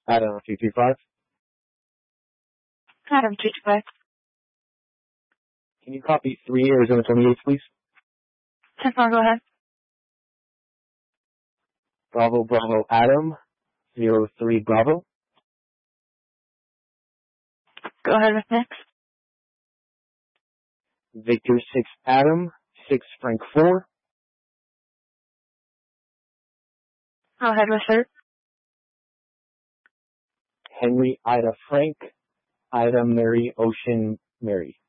Adam 225. Adam 225. Can you copy 3 Arizona 28, please? 10-4, go ahead. Bravo, Bravo, Adam 03 Bravo. Go ahead with next. Victor 6 Adam 6 Frank 4. Go ahead with third. Henry Ida Frank Ida Mary Ocean Mary.